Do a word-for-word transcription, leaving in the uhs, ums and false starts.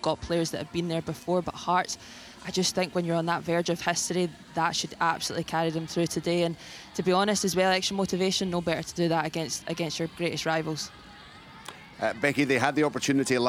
got players that have been there before, but Hearts, I just think when you're on that verge of history, that should absolutely carry them through today. And to be honest as well, extra motivation, no better to do that against against your greatest rivals. Uh, Becky, they had the opportunity